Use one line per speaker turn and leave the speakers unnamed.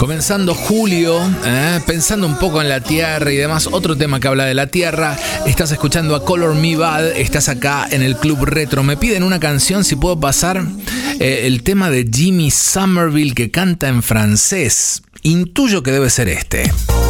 Comenzando julio, pensando un poco en la tierra y demás, otro tema que habla de la tierra. Estás escuchando a Color Me Bad, estás acá en el Club Retro. Me piden una canción, si puedo pasar el tema de Jimmy Somerville que canta en francés. Intuyo que debe ser este.